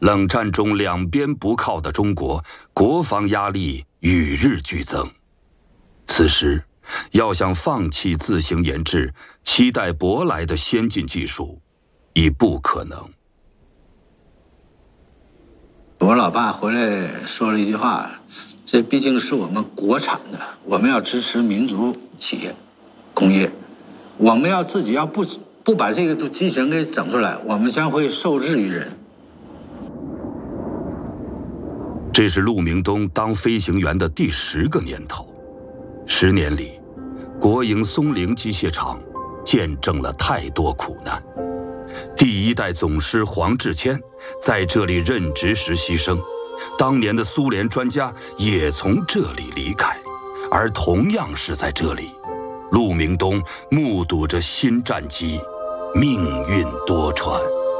冷战中两边不靠的中国，国防压力与日俱增。此时，要想放弃自行研制、期待舶来的先进技术，已不可能。 我老爸回来说了一句话：“这毕竟是我们国产的，我们要支持民族企业、工业。我们要自己要不把这个机器人给整出来，我们将会受制于人。” 这是陆明东当飞行员的第10个年头，10年里，国营松陵机械厂见证了太多苦难。第1代总师黄志谦在这里任职时牺牲，当年的苏联专家也从这里离开，而同样是在这里，陆明东目睹着新战机命运多舛。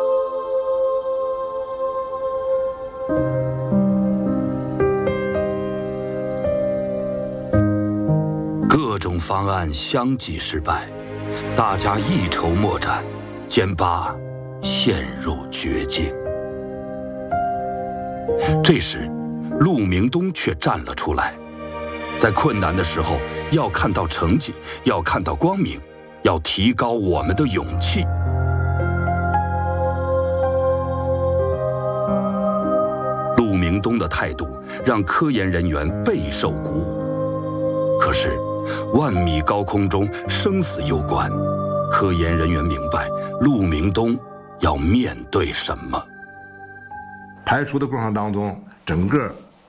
各种方案相继失败，大家一筹莫展，歼8陷入绝境。这时，陆明东却站了出来，在困难的时候要看到成绩，要看到光明，要提高我们的勇气。陆明东的态度让科研人员备受鼓舞。可是，万米高空中生死攸关，科研人员明白陆明东要面对什么。 排除的过程当中，整个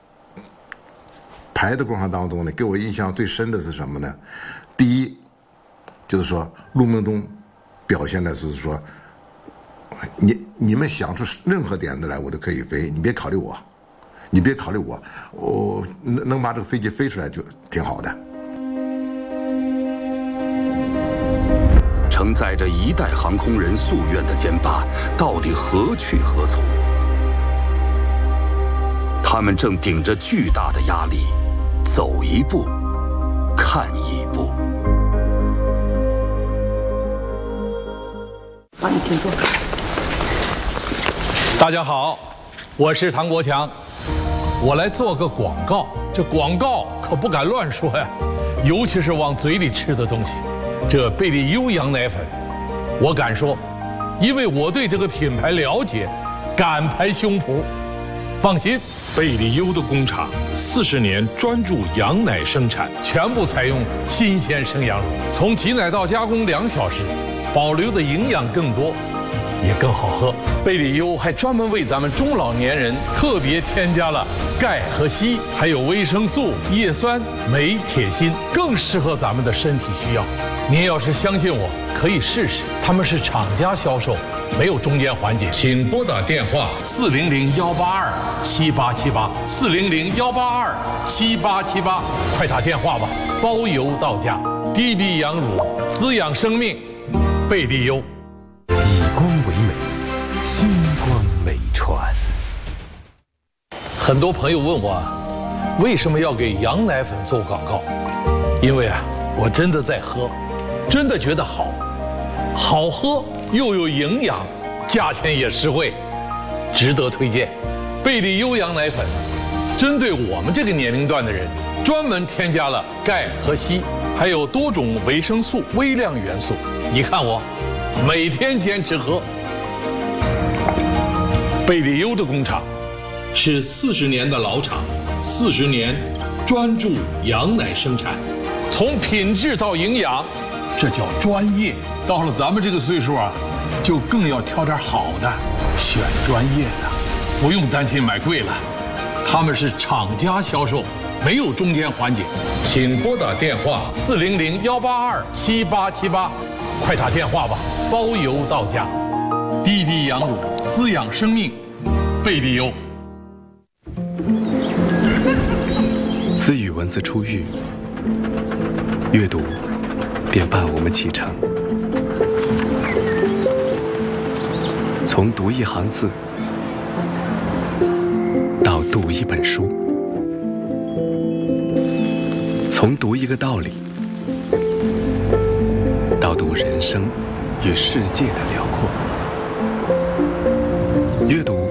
排的过程当中呢，给我印象最深的是什么呢？第一，就是说陆明东表现的是说，你们想出任何点子来，我都可以飞，你别考虑我，你别考虑我，我能把这个飞机飞出来就挺好的。 承载着1代航空人夙愿的歼8，到底何去何从？他们正顶着巨大的压力，走一步，看一步。 帮你请坐。 大家好，我是唐国强，我来做个广告。这广告可不敢乱说呀，尤其是往嘴里吃的东西。这贝利优羊奶粉，我敢说，因为我对这个品牌了解，敢拍胸脯。放心， 贝利优的工厂40年专注羊奶生产， 全部采用新鲜生羊乳，从挤奶到加工2小时，保留的营养更多，也更好喝。贝利优还专门为咱们中老年人特别添加了钙和硒，还有维生素、叶酸、镁、铁、锌，更适合咱们的身体需要。您要是相信我，可以试试。他们是厂家销售，没有中间环节。 请拨打电话 400-182-7878，400-182-7878，快打电话吧，包邮到家。滴滴羊乳滋养生命，贝利优。 以光为美，星光美传。 很多朋友问我，为什么要给羊奶粉做广告？因为我真的在喝，真的觉得好，好喝又有营养，价钱也实惠，值得推荐。贝利优羊奶粉，针对我们这个年龄段的人，专门添加了钙和硒，还有多种维生素、微量元素。你看我，每天坚持喝。贝利优的工厂是40年的老厂，40年专注羊奶生产。 从品质到营养，这叫专业。到了咱们这个岁数就更要挑点好的，选专业的，不用担心买贵了。他们是厂家销售，没有中间环节。 请拨打电话 400-182-7878，快打电话吧，包邮到家。滴滴羊乳滋养生命，贝利优。 自语文字出狱，阅读便伴我们启程。从读一行字到读一本书，从读一个道理到读人生与世界的辽阔。阅读